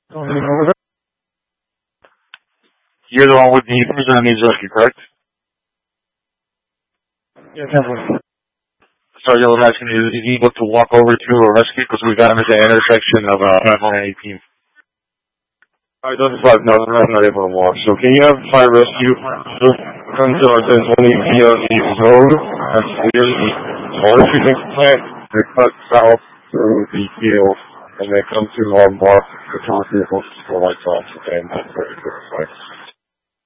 You're the one with the person that needs rescue, correct? Yes, definitely. Sorry, I was asking, is he able to walk over to a rescue? Because we got him at the intersection of 518. I doesn't five no, I'm not able to walk. So can you have fire rescue come to our 1020 via the road? That's near the water treatment plant. They cut south through the field and they come to our bar. The top vehicles go lights off and that's very good.